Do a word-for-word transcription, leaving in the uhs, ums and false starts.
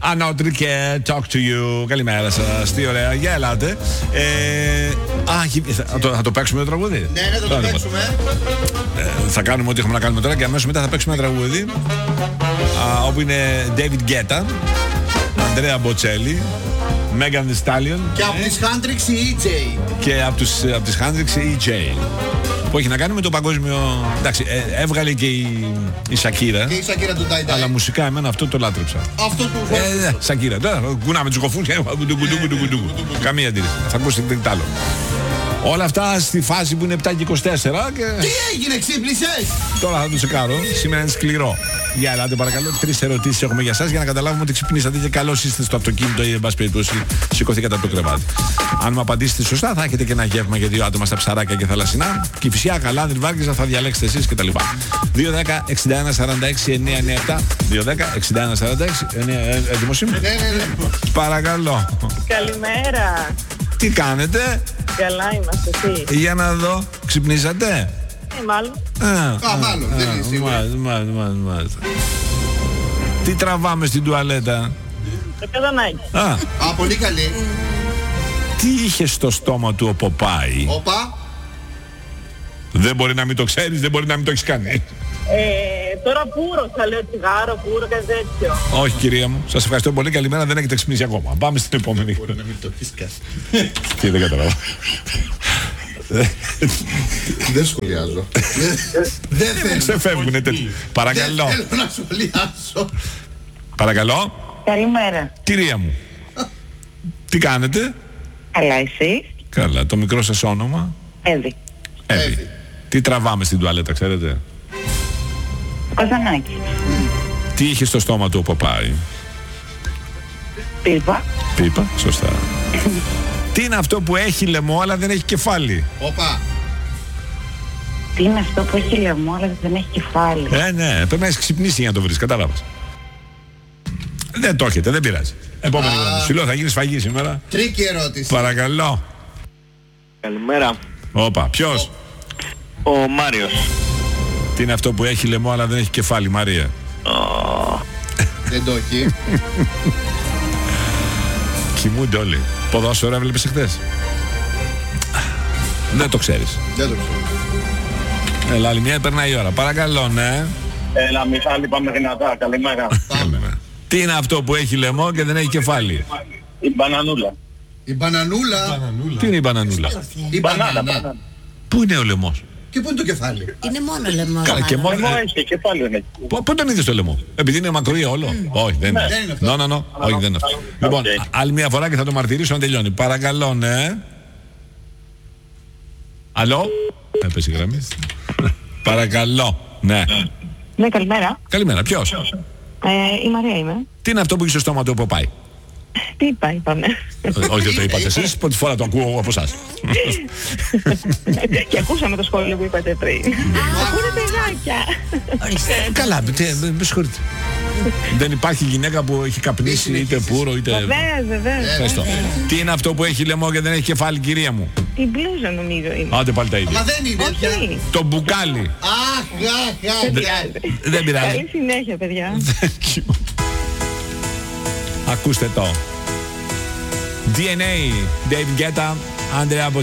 Another και Talk to You. Καλημέρα σας. Τι ωραία. Για ελάτε. Ε, α, θα το, θα το παίξουμε το τραγούδι. Ναι, ναι, θα το Άρα, παίξουμε. Ε, θα κάνουμε ό,τι έχουμε να κάνουμε τώρα και αμέσως μετά θα παίξουμε ένα τραγούδι α, όπου είναι David Guetta, Andrea Bocelli, Megan Thee Stallion. Και από τις Hendrix η ι τζέι. Και από, τους, από τις Hendrix η ι τζέι. Που έχει να κάνει με το παγκόσμιο. Εντάξει, ε, έβγαλε και η, η Σακύρα. Και η Σακύρα του Τάι Τάι. Αλλά μουσικά εμένα αυτό το λάτρεψα. Αυτό του. Ε, ναι, Σακύρα. Τώρα κουνάμε τους κοφούς και. Καμία αντίρρηση. Θα ακούσει τι άλλο. Όλα αυτά στη φάση που είναι επτά και είκοσι τέσσερα. Και... Τι έγινε, ξύπνησες? Τώρα θα το τσεκάρω. Σήμερα είναι σκληρό. Για ελάτε παρακαλώ. Τρεις ερωτήσεις έχουμε για σας για να καταλάβουμε ότι ξυπνήσατε και καλώς είστε στο αυτοκίνητο ή εν πάση περιπτώσει σηκωθήκατε από το κρεβάτι. Αν μου απαντήσετε σωστά, θα έχετε και ένα γεύμα για δύο άτομα στα ψαράκια και θαλασσινά. Και φυσικά Καλάνδρη Βάρκηζα θα διαλέξετε εσείς κτλ. δύο δέκα εξήντα ένα σαράντα έξι εννιακόσια ενενήντα επτά. δύο δέκα εξήντα ένα σαράντα έξι εννιακόσια ενενήντα επτά. Έτοιμος είμαι. Ναι, ναι, ναι. Παρακαλώ. Καλημέρα. Τι κάνετε? Καλά είμαστε, τι? Για να δω. Ξυπνήσατε? Ε, μάλλον. Α, Α, μάλλον, δεν είναι σίγουρο. μάλιστα, μάλιστα, μάλιστα, μάλιστα. Τι τραβάμε στην τουαλέτα? Το καζανάκι. Α, Α, πολύ καλή. τι είχε στο στόμα του ο Ποπάι? Όπα. Δεν μπορεί να μην το ξέρεις, δεν μπορεί να μην το έχεις κάνει. Ε, τώρα πουρο θα λέω, τσιγάρο, πουρο, κάτι τέτοιο. Όχι κυρία μου, σας ευχαριστώ πολύ, καλημέρα, δεν έχετε ξυπνήσει ακόμα. Πάμε στην επόμενη. Μπορεί να μην το έχεις κάνει. Τι δεν καταλάβω. Δεν σχολιάζω. Δεν θέλω. Σε φεύγουνε τέτοιοι. Δεν Παρακαλώ. θέλω να σχολιάσω. Παρακαλώ. Καλημέρα. Κυρία μου. Τι κάνετε? Καλά, εσύ? Καλά, το μικρό σας όνομα? Εύη. Εύη. Εύη. Τι τραβάμε στην τουαλέτα, ξέρετε? Το καζανάκι. Τι είχε στο στόμα του ο Ποπάι? Πίπα. Πίπα, σωστά. Τι είναι αυτό που έχει λαιμό αλλά δεν έχει κεφάλι? Όπα. Τι είναι αυτό που έχει λαιμό αλλά δεν έχει κεφάλι? Ε, ναι, πρέπει να έχεις ξυπνήσει για να το βρεις, κατάλαβες. Δεν το έχετε, δεν πειράζει. Επόμενη Α. γραμμή. Σου λέω, θα γίνει σφαγή σήμερα. Τρίκη ερώτηση. Παρακαλώ. Καλημέρα. Όπα, ποιος? Ο Μάριος. Τι είναι αυτό που έχει λαιμό αλλά δεν έχει κεφάλι, Μαρία? Δεν το έχει. Κοιμούνται όλοι. Ποδόσφαιρο έβλεπες εχθές? Δεν το ξέρεις. Δεν το ξέρω. Έλα, άλλη μια, περνάει η ώρα. Παρακαλώ, ναι. Έλα Μιχάλη, πάμε δυνατά. Καλημέρα. Πάμε. Τι είναι αυτό που έχει λαιμό και δεν έχει κεφάλι? Η μπανανούλα. Η μπανανούλα. Τι είναι η μπανανούλα? Η Μπανάνα, μπανάνα. μπανάνα. Πού είναι ο λαιμός? Και πού είναι το κεφάλι? Είναι μόνο λαιμό. Καλά, και μόνο. Λαιμό ε, έχει και πάλι δεν έχει. πο- Πού τον είδες το λαιμό? Επειδή είναι μακρύ όλο? Όχι, δεν είναι. Δεν είναι αυτό. No, no, no. Όχι, δεν είναι αυτό. Λοιπόν, Οκ. α- άλλη μια φορά και θα το μαρτυρήσω να τελειώνει. Παρακαλώ, ναι. Αλλό. Έπεσε η γραμμή. Παρακαλώ, ναι. Ναι, καλημέρα. Καλημέρα, ποιος? Ε, η Μαρία είμαι. Τι είναι αυτό που έχει στο στόμα του ο Ποπάι? Τι είπα, είπαμε. Ε, Όχι, δεν το είπατε εσείς. Πρώτη φορά το ακούω από εσάς. Και ακούσαμε το σχόλιο που είπατε πριν. Ακούνε παιδάκια. Ε, Καλά, τι, ε, με συγχωρείτε. Δεν υπάρχει γυναίκα που έχει καπνίσει είτε πουρο είτε. Βεβαίως, βεβαίως. Ευχαριστώ. Τι είναι αυτό που έχει λαιμό και δεν έχει κεφάλι, κυρία μου? Η μπλούζα νομίζω είναι. Άντε πάλι τα ίδια. Μα δεν είναι πια. Όχι. Το μπουκάλι. Αχ, αχ, αχ. Δεν πειράζει. Δεν πειράζει. Καλή συνέχεια, παιδιά. Thank you. Ακούστε το. ντι εν έι, David Guetta, Andrea Bocelli.